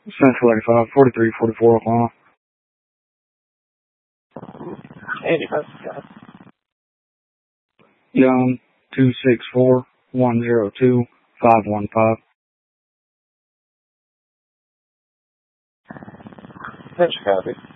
Central 85, 4344 Oklahoma. 85, got it. Young 264-102-515. Central copy.